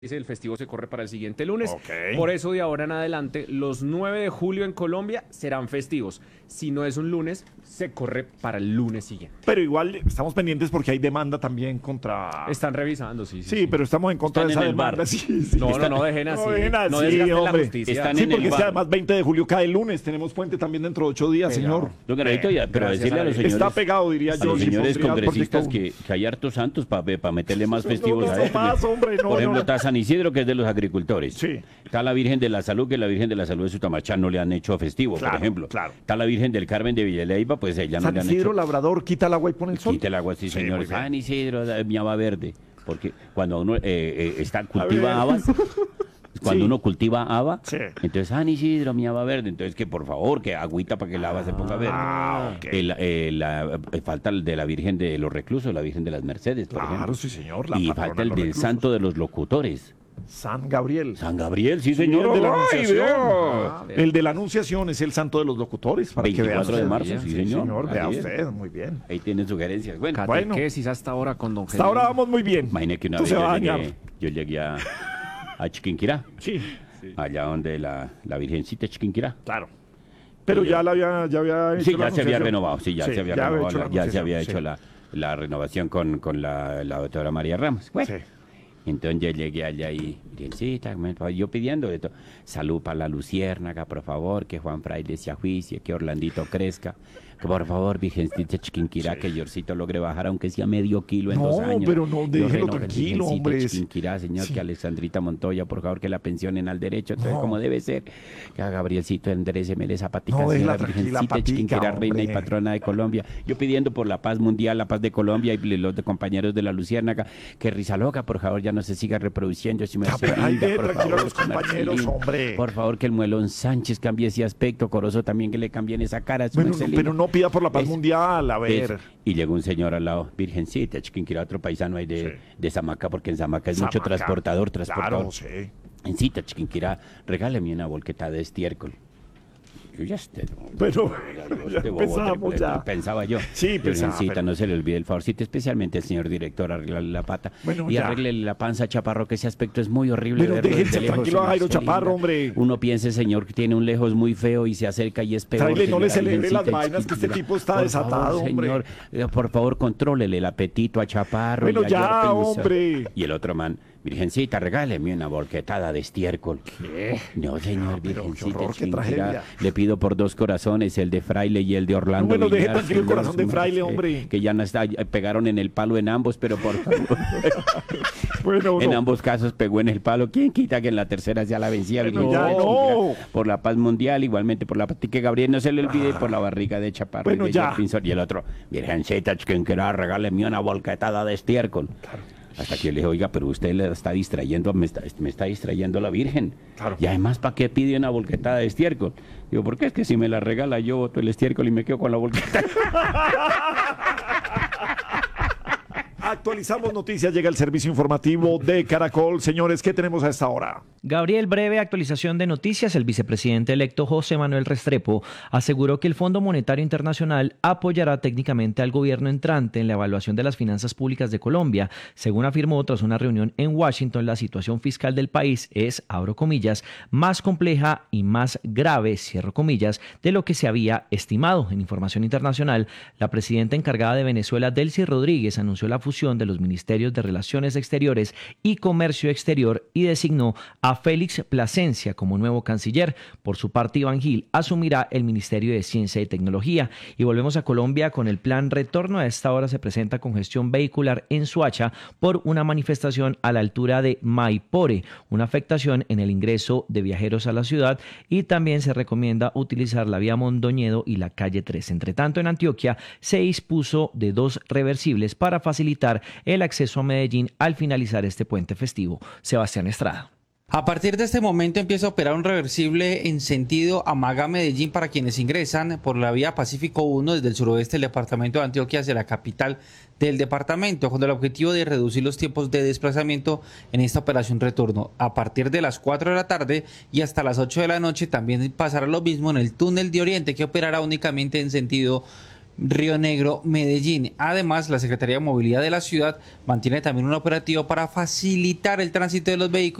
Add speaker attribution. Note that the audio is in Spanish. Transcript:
Speaker 1: Dice el festivo se corre para el siguiente lunes.
Speaker 2: Ok.
Speaker 1: Por eso de ahora en adelante, los 9 de julio en Colombia serán festivos. Si no es un lunes, se corre para el lunes siguiente.
Speaker 2: Pero igual estamos pendientes porque hay demanda también contra...
Speaker 1: Están revisando, sí.
Speaker 2: Sí, pero estamos en contra
Speaker 3: Están
Speaker 2: de esa
Speaker 3: en el bar.
Speaker 2: demanda. Sí.
Speaker 1: No dejen así.
Speaker 2: No dejen así,
Speaker 1: No desgasten la
Speaker 2: hombre.
Speaker 1: justicia.
Speaker 3: Están
Speaker 2: Sí,
Speaker 3: en
Speaker 2: porque
Speaker 3: el
Speaker 2: es que
Speaker 3: bar.
Speaker 2: además 20 de julio cae el lunes. Tenemos puente también dentro de 8 días, señor.
Speaker 3: Don Garavito, pero
Speaker 1: Gracias
Speaker 3: decirle a los señores,
Speaker 2: Está pegado, diría
Speaker 3: a
Speaker 2: yo.
Speaker 3: los
Speaker 2: si
Speaker 3: señores
Speaker 2: pondría el
Speaker 3: congresistas
Speaker 2: proyecto.
Speaker 3: que hay hartos santos para meterle más festivos
Speaker 2: no,
Speaker 3: a
Speaker 2: no
Speaker 3: esto.
Speaker 2: más, hombre, no,
Speaker 3: Por ejemplo,
Speaker 2: no.
Speaker 3: está San Isidro, que es de los agricultores.
Speaker 2: Sí.
Speaker 3: Está la Virgen de la Salud, que la Virgen de la Salud de Sutamachán no le han hecho festivo,
Speaker 2: Claro,
Speaker 3: por ejemplo.
Speaker 2: claro.
Speaker 3: Está la Virgen del Carmen de Villaleiva, pues ella no
Speaker 2: San
Speaker 3: le han
Speaker 2: Isidro
Speaker 3: hecho.
Speaker 2: Labrador quita el agua y pone el sol.
Speaker 3: Quita el agua, sí,
Speaker 2: Sí,
Speaker 3: señor.
Speaker 2: muy bien.
Speaker 3: San Isidro, miaba verde. Porque cuando uno cultiva
Speaker 2: ver.
Speaker 3: habas, cuando
Speaker 2: Sí.
Speaker 3: uno cultiva haba,
Speaker 2: Sí.
Speaker 3: entonces San Isidro, miaba verde. Entonces, que por favor, que agüita para que el haba se ponga verde.
Speaker 2: ok.
Speaker 3: Falta el de la Virgen de los Reclusos, la Virgen de las Mercedes, por
Speaker 2: Claro,
Speaker 3: ejemplo.
Speaker 2: sí, señor. La
Speaker 3: Y
Speaker 2: patrona
Speaker 3: falta
Speaker 2: de
Speaker 3: el
Speaker 2: los
Speaker 3: del
Speaker 2: reclusos.
Speaker 3: santo de los locutores.
Speaker 2: San Gabriel.
Speaker 3: San Gabriel, sí,
Speaker 2: Sí,
Speaker 3: señor.
Speaker 2: el de la
Speaker 3: ¡Ay,
Speaker 2: Anunciación.
Speaker 3: vea!
Speaker 2: El de la Anunciación es el santo de los locutores. Para que vea
Speaker 3: 24 de
Speaker 2: usted.
Speaker 3: marzo, sí, señor.
Speaker 2: Vea
Speaker 3: Así es.
Speaker 2: usted, muy bien.
Speaker 3: Ahí tienen sugerencias. Bueno,
Speaker 2: Bueno.
Speaker 1: Catequesis hasta ahora con don
Speaker 2: Hasta ahora vamos muy bien.
Speaker 3: imagine que una
Speaker 2: Esto
Speaker 3: vez
Speaker 2: se va a dañar.
Speaker 3: yo llegué a Chiquinquirá,
Speaker 2: Sí,
Speaker 3: allá donde la Virgencita Chiquinquirá.
Speaker 2: claro. Pero ya había hecho
Speaker 3: Sí,
Speaker 2: la
Speaker 3: ya se había
Speaker 2: anunciación.
Speaker 3: renovado, sí, ya se había renovado,
Speaker 2: hecho la
Speaker 3: ya se había
Speaker 2: anunciación,
Speaker 3: hecho la renovación con la doctora María Ramos. Bueno,
Speaker 2: Sí.
Speaker 3: entonces yo llegué allá y, Virgencita, yo pidiendo de todo, salud para la Luciérnaga, por favor, que Juan Fraile se ajuicie, que Orlandito crezca, que por favor, Virgencita Chiquinquirá, que Yorcito logre bajar, aunque sea medio kilo en
Speaker 2: No,
Speaker 3: 2 años.
Speaker 2: pero no, déjelo
Speaker 3: Yo reno-
Speaker 2: tranquilo,
Speaker 3: Virgencita
Speaker 2: hombre.
Speaker 3: Chiquinquirá, señor,
Speaker 2: Sí.
Speaker 3: que Alexandrita Montoya, por favor, que la pensionen al derecho, entonces,
Speaker 2: No.
Speaker 3: como debe ser, que a Gabrielcito endereceme esa patica,
Speaker 2: No, déjela
Speaker 3: señora
Speaker 2: tranquila,
Speaker 3: Virgencita
Speaker 2: patica,
Speaker 3: Chiquinquirá, reina y
Speaker 2: hombre.
Speaker 3: patrona de Colombia. Yo pidiendo por la paz mundial, la paz de Colombia y los de compañeros de la Luciérnaga, que Rizaloca, por favor, ya no se siga reproduciendo. Si me
Speaker 2: Ya,
Speaker 3: hace
Speaker 2: pero ay,
Speaker 3: linda,
Speaker 2: ve,
Speaker 3: por
Speaker 2: tranquilo a
Speaker 3: favor,
Speaker 2: los
Speaker 3: con
Speaker 2: compañeros,
Speaker 3: Marcelín.
Speaker 2: hombre.
Speaker 3: Por favor, que el Muelón Sánchez cambie ese aspecto, Corozo también que le cambien esa cara. su
Speaker 2: Bueno, no,
Speaker 3: Marcelino.
Speaker 2: pero no pida por la paz
Speaker 3: Es-
Speaker 2: mundial, a ver.
Speaker 3: Y llegó un señor al lado, Virgencita, Chiquinquirá, otro paisano ahí
Speaker 2: Sí.
Speaker 3: de Samaca, porque en Samaca es mucho
Speaker 2: Zamaca.
Speaker 3: transportador.
Speaker 2: Claro, sí.
Speaker 3: En cita, Chiquinquirá, regáleme una volquetada de estiércol. Yo ya esté.
Speaker 2: Pero ya
Speaker 3: Este bobo,
Speaker 2: empezamos ya.
Speaker 3: Pensaba yo.
Speaker 2: Sí, pensaba,
Speaker 3: Virgencita,
Speaker 2: pero-
Speaker 3: no se le olvide el favorcito, especialmente el señor director, arreglarle la pata.
Speaker 2: Bueno,
Speaker 3: y
Speaker 2: ya.
Speaker 3: arréglele la panza a Chaparro, que ese aspecto es muy horrible.
Speaker 2: Pero
Speaker 3: verlo
Speaker 2: déjense
Speaker 3: desde lejos,
Speaker 2: tranquilo a Jairo
Speaker 3: Marcelina.
Speaker 2: Chaparro, hombre.
Speaker 3: Uno piensa, el señor, que tiene un lejos muy feo y se acerca y es peor.
Speaker 2: Tráele, no le
Speaker 3: señora
Speaker 2: celebre las
Speaker 3: Virgencita
Speaker 2: vainas, que este
Speaker 3: Chiquinquirá.
Speaker 2: tipo está
Speaker 3: Por
Speaker 2: desatado,
Speaker 3: favor,
Speaker 2: hombre.
Speaker 3: señor, por favor, contrólele el apetito a Chaparro.
Speaker 2: Bueno,
Speaker 3: y a
Speaker 2: ya,
Speaker 3: Yorpinza.
Speaker 2: hombre.
Speaker 3: Y el otro man, Virgencita, regáleme una volquetada de estiércol. No, señor,
Speaker 2: pero qué
Speaker 3: Virgencita
Speaker 2: horror, qué
Speaker 3: Chiquinquirá,
Speaker 2: tragedia.
Speaker 3: le pido por 2 corazones, el de Fraile y el de Orlando.
Speaker 2: Bueno, deje
Speaker 3: Villar,
Speaker 2: tranquilo el
Speaker 3: señor,
Speaker 2: corazón de
Speaker 3: su
Speaker 2: Fraile,
Speaker 3: merced,
Speaker 2: hombre.
Speaker 3: Que ya no está, pegaron en el palo en ambos, pero por favor.
Speaker 2: Bueno,
Speaker 3: En
Speaker 2: no.
Speaker 3: ambos casos pegó en el palo. ¿Quién quita que en la tercera sea la vencida?
Speaker 2: Bueno, ya
Speaker 3: Virgencita
Speaker 2: no.
Speaker 3: Chiquinquirá? Por la paz mundial, igualmente por la paz. Que Gabriel no se le olvide, por la barriga de Chaparro.
Speaker 2: Bueno,
Speaker 3: y de
Speaker 2: ya.
Speaker 3: George Pinzón. Y el otro, Virgencita Chiquinquirá, regáleme una volquetada de estiércol. Hasta que yo le dije, oiga, pero usted le está distrayendo, me está distrayendo la Virgen.
Speaker 2: Claro.
Speaker 3: Y además, ¿para qué pide una volquetada de estiércol? Digo, ¿por qué? Es que si me la regala, yo boto el estiércol y me quedo con la volquetada.
Speaker 2: Actualizamos noticias, llega el servicio informativo de Caracol. Señores, ¿qué tenemos a esta hora?
Speaker 4: Gabriel, breve actualización de noticias. El vicepresidente electo José Manuel Restrepo aseguró que el Fondo Monetario Internacional apoyará técnicamente al gobierno entrante en la evaluación de las finanzas públicas de Colombia. Según afirmó tras una reunión en Washington, la situación fiscal del país es, abro comillas, más compleja y más grave, cierro comillas, de lo que se había estimado. En información internacional, la presidenta encargada de Venezuela, Delcy Rodríguez, anunció la fusión de los ministerios de Relaciones Exteriores y Comercio Exterior y designó a Félix Plasencia como nuevo canciller. Por su parte, Iván Gil asumirá el Ministerio de Ciencia y Tecnología. Y volvemos a Colombia con el plan retorno. A esta hora se presenta congestión vehicular en Soacha por una manifestación a la altura de Maipore, una afectación en el ingreso de viajeros a la ciudad, y también se recomienda utilizar la vía Mondoñedo y la calle 3. Entre tanto, en Antioquia se dispuso de 2 reversibles para facilitar el acceso a Medellín al finalizar este puente festivo. Sebastián Estrada.
Speaker 5: A partir de este momento empieza a operar un reversible en sentido Amaga-Medellín para quienes ingresan por la vía Pacífico 1 desde el suroeste del departamento de Antioquia hacia la capital del departamento, con el objetivo de reducir los tiempos de desplazamiento en esta operación retorno. A partir de las 4 de la tarde y hasta las 8 de la noche también pasará lo mismo en el túnel de Oriente, que operará únicamente en sentido Río Negro, Medellín. Además, la Secretaría de Movilidad de la ciudad mantiene también un operativo para facilitar el tránsito de los vehículos